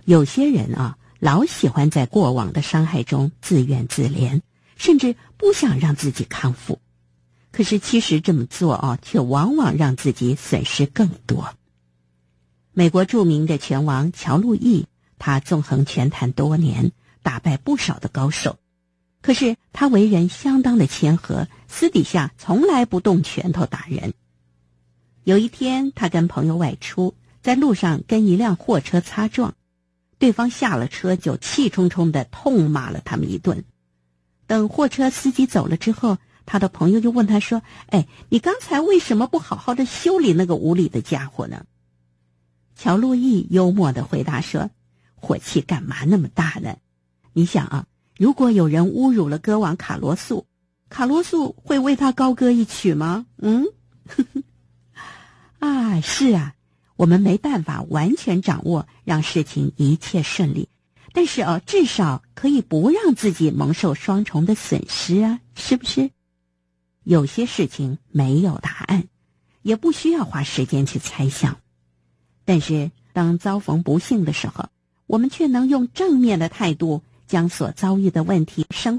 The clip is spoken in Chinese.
有些人啊，老喜欢在过往的伤害中自怨自怜，甚至不想让自己康复。可是其实这么做却往往让自己损失更多。美国著名的拳王乔路易，他纵横拳坛多年，打败不少的高手。可是他为人相当的谦和，私底下从来不动拳头打人。有一天，他跟朋友外出，在路上跟一辆货车擦撞，对方下了车就气冲冲地痛骂了他们一顿。等货车司机走了之后，他的朋友就问他说：你刚才为什么不好好的修理那个无理的家伙呢？乔路易幽默地回答说：火气干嘛那么大呢？你想啊，如果有人侮辱了歌王卡罗素，卡罗素会为他高歌一曲吗？是啊，我们没办法完全掌握让事情一切顺利，但是至少可以不让自己蒙受双重的损失啊，是不是？有些事情没有答案，也不需要花时间去猜想。但是当遭逢不幸的时候，我们却能用正面的态度将所遭遇的问题